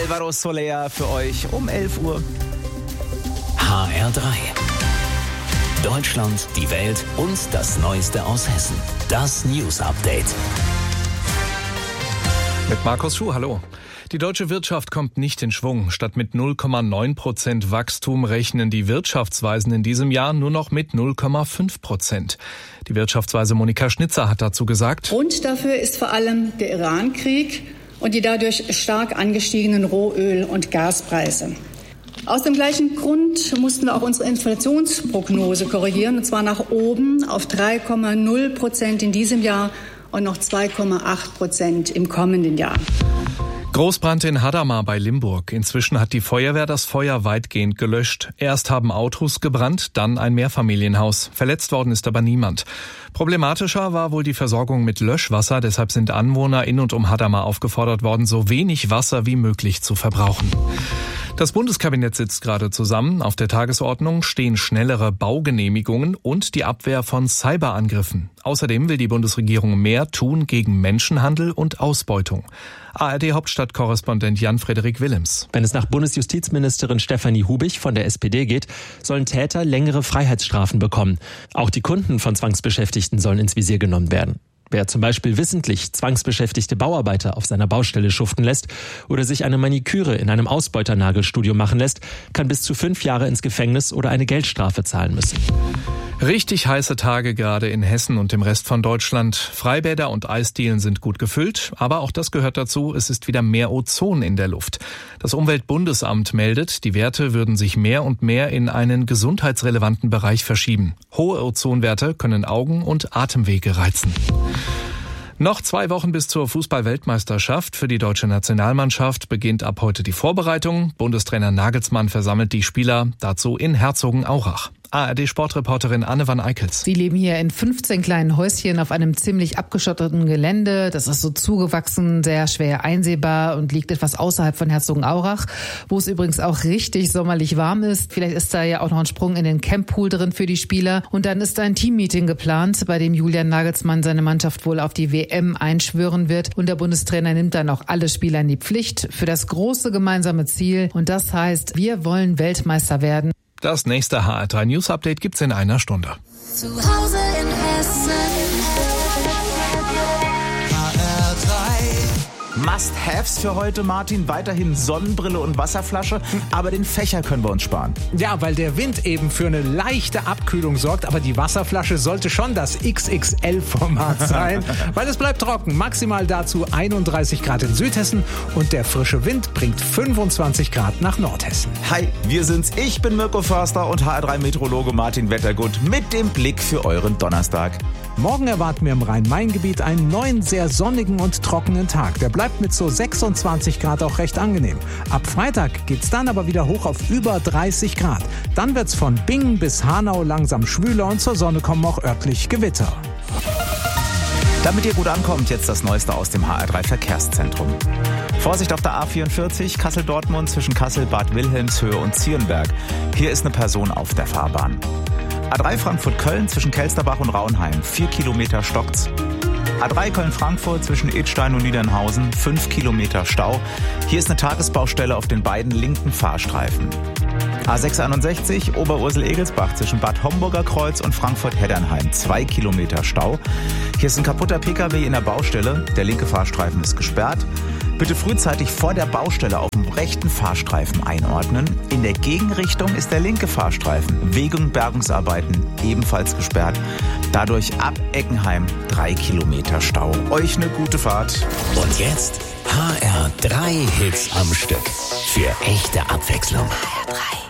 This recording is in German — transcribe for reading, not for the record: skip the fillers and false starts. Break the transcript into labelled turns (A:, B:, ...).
A: Alvaro Soler für euch um 11 Uhr.
B: HR3. Deutschland, die Welt und das Neueste aus Hessen. Das News Update.
C: Mit Markus Schuh, hallo. Die deutsche Wirtschaft kommt nicht in Schwung. Statt mit 0,9% Wachstum rechnen die Wirtschaftsweisen in diesem Jahr nur noch mit 0,5%. Die Wirtschaftsweise Monika Schnitzer hat dazu gesagt:
D: Grund dafür ist vor allem der Iran-Krieg und die dadurch stark angestiegenen Rohöl- und Gaspreise. Aus dem gleichen Grund mussten wir auch unsere Inflationsprognose korrigieren, und zwar nach oben auf 3,0% in diesem Jahr und noch 2,8% im kommenden Jahr.
C: Großbrand in Hadamar bei Limburg. Inzwischen hat die Feuerwehr das Feuer weitgehend gelöscht. Erst haben Autos gebrannt, dann ein Mehrfamilienhaus. Verletzt worden ist aber niemand. Problematischer war wohl die Versorgung mit Löschwasser. Deshalb sind Anwohner in und um Hadamar aufgefordert worden, so wenig Wasser wie möglich zu verbrauchen. Das Bundeskabinett sitzt gerade zusammen. Auf der Tagesordnung stehen schnellere Baugenehmigungen und die Abwehr von Cyberangriffen. Außerdem will die Bundesregierung mehr tun gegen Menschenhandel und Ausbeutung. ARD-Hauptstadtkorrespondent Jan-Frederik Willems.
E: Wenn es nach Bundesjustizministerin Stefanie Hubich von der SPD geht, sollen Täter längere Freiheitsstrafen bekommen. Auch die Kunden von Zwangsbeschäftigten sollen ins Visier genommen werden. Wer zum Beispiel wissentlich zwangsbeschäftigte Bauarbeiter auf seiner Baustelle schuften lässt oder sich eine Maniküre in einem Ausbeuternagelstudio machen lässt, kann bis zu 5 Jahre ins Gefängnis oder eine Geldstrafe zahlen müssen.
C: Richtig heiße Tage gerade in Hessen und im Rest von Deutschland. Freibäder und Eisdielen sind gut gefüllt, aber auch das gehört dazu, es ist wieder mehr Ozon in der Luft. Das Umweltbundesamt meldet, die Werte würden sich mehr und mehr in einen gesundheitsrelevanten Bereich verschieben. Hohe Ozonwerte können Augen und Atemwege reizen. Noch 2 Wochen bis zur Fußball-Weltmeisterschaft. Für die deutsche Nationalmannschaft beginnt ab heute die Vorbereitung. Bundestrainer Nagelsmann versammelt die Spieler dazu in Herzogenaurach. ARD-Sportreporterin Anne van Eickels.
F: Sie leben hier in 15 kleinen Häuschen auf einem ziemlich abgeschotteten Gelände. Das ist so zugewachsen, sehr schwer einsehbar und liegt etwas außerhalb von Herzogenaurach, wo es übrigens auch richtig sommerlich warm ist. Vielleicht ist da ja auch noch ein Sprung in den Camppool drin für die Spieler. Und dann ist ein Teammeeting geplant, bei dem Julian Nagelsmann seine Mannschaft wohl auf die WM einschwören wird. Und der Bundestrainer nimmt dann auch alle Spieler in die Pflicht für das große gemeinsame Ziel. Und das heißt, wir wollen Weltmeister werden.
C: Das nächste HR3 News Update gibt's in einer Stunde.
G: Zu Hause in Hessen.
A: Must-Haves für heute, Martin. Weiterhin Sonnenbrille und Wasserflasche, aber den Fächer können wir uns sparen.
H: Ja, weil der Wind eben für eine leichte Abkühlung sorgt, aber die Wasserflasche sollte schon das XXL-Format sein, weil es bleibt trocken. Maximal dazu 31 Grad in Südhessen und der frische Wind bringt 25 Grad nach Nordhessen.
A: Hi, wir sind's. Ich bin Mirko Förster und HR3-Meteorologe Martin Wettergut mit dem Blick für euren Donnerstag.
H: Morgen erwarten wir im Rhein-Main-Gebiet einen neuen, sehr sonnigen und trockenen Tag. Der bleibt mit so 26 Grad auch recht angenehm. Ab Freitag geht's dann aber wieder hoch auf über 30 Grad. Dann wird's von Bingen bis Hanau langsam schwüler und zur Sonne kommen auch örtlich Gewitter.
A: Damit ihr gut ankommt, jetzt das Neueste aus dem HR3 Verkehrszentrum. Vorsicht auf der A44 Kassel-Dortmund zwischen Kassel, Bad Wilhelmshöhe und Zierenberg. Hier ist eine Person auf der Fahrbahn. A3 Frankfurt-Köln zwischen Kelsterbach und Raunheim, 4 Kilometer stockt's. A3 Köln-Frankfurt zwischen Idstein und Niedernhausen, 5 Kilometer Stau. Hier ist eine Tagesbaustelle auf den beiden linken Fahrstreifen. A661 Oberursel-Egelsbach zwischen Bad Homburger Kreuz und Frankfurt-Heddernheim, 2 Kilometer Stau. Hier ist ein kaputter PKW in der Baustelle, der linke Fahrstreifen ist gesperrt. Bitte frühzeitig vor der Baustelle auf dem rechten Fahrstreifen einordnen. In der Gegenrichtung ist der linke Fahrstreifen wegen Bergungsarbeiten ebenfalls gesperrt. Dadurch ab Eckenheim 3 Kilometer Stau. Euch eine gute Fahrt.
B: Und jetzt HR3 Hits am Stück. Für echte Abwechslung.
G: HR3.